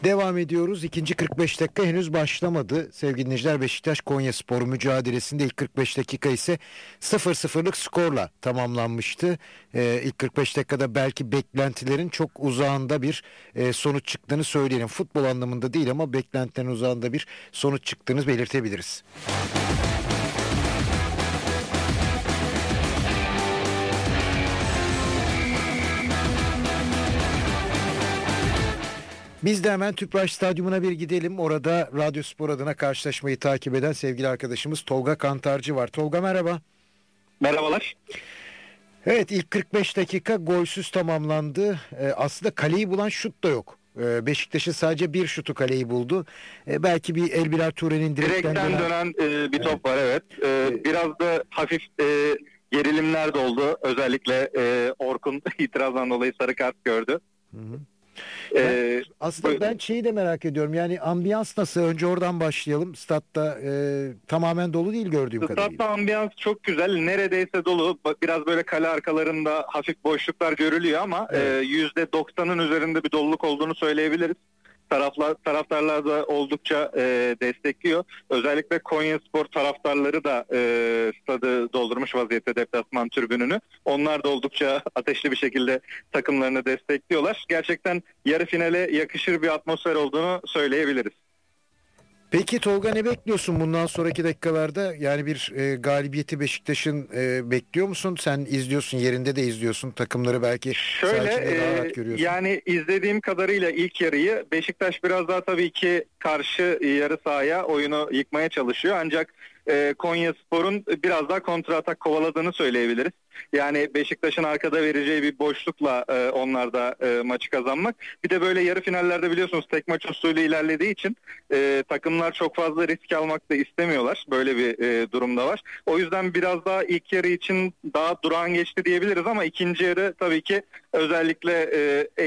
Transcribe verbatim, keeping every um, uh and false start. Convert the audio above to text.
Devam ediyoruz. İkinci kırk beş dakika henüz başlamadı. Sevgili dinleyiciler, Beşiktaş Konyaspor mücadelesinde ilk kırk beş dakika ise sıfır sıfırlık skorla tamamlanmıştı. Ee, ilk kırk beş dakikada belki beklentilerin çok uzağında bir e, sonuç çıktığını söyleyelim. Futbol anlamında değil ama beklentilerin uzağında bir sonuç çıktığını belirtebiliriz. Biz de hemen Tüpraş Stadyumuna bir gidelim. Orada Radyospor adına karşılaşmayı takip eden sevgili arkadaşımız Tolga Kantarcı var. Tolga merhaba. Merhabalar. Evet, ilk kırk beş dakika golsüz tamamlandı. Ee, aslında kaleyi bulan şut da yok. Ee, Beşiktaş'ın sadece bir şutu kaleyi buldu. Ee, belki bir Elbiler Ture'nin direkten, direkten dönen, dönen e, bir top var, evet. Ee, biraz da hafif e, gerilimler de oldu. Özellikle e, Orkun itirazdan dolayı sarı kart gördü. Hı hı. Ee, Ben, aslında ben şeyi de merak ediyorum. Yani ambiyans nasıl? Önce oradan başlayalım. Statta e, tamamen dolu değil gördüğüm kadarıyla. Statta ambiyans çok güzel. Neredeyse dolu. Biraz böyle kale arkalarında hafif boşluklar görülüyor ama evet. yüzde doksanın üzerinde bir doluluk olduğunu söyleyebiliriz. Taraflar, taraftarlar da oldukça e, destekliyor. Özellikle Konyaspor taraftarları da e, stadı doldurmuş vaziyette, deplasman tribününü. Onlar da oldukça ateşli bir şekilde takımlarını destekliyorlar. Gerçekten yarı finale yakışır bir atmosfer olduğunu söyleyebiliriz. Peki Tolga, ne bekliyorsun bundan sonraki dakikalarda? Yani bir e, galibiyeti Beşiktaş'ın e, bekliyor musun? Sen izliyorsun, yerinde de izliyorsun. Takımları belki şöyle e, yani izlediğim kadarıyla ilk yarıyı Beşiktaş biraz daha tabii ki karşı yarı sahaya oyunu yıkmaya çalışıyor. Ancak e, Konyaspor'un biraz daha kontra atak kovaladığını söyleyebiliriz. Yani Beşiktaş'ın arkada vereceği bir boşlukla e, onlar da e, maçı kazanmak. Bir de böyle yarı finallerde biliyorsunuz tek maç usulü ilerlediği için e, takımlar çok fazla risk almak da istemiyorlar. Böyle bir e, durumda var. O yüzden biraz daha ilk yarı için daha durağan geçti diyebiliriz ama ikinci yarı tabii ki özellikle e,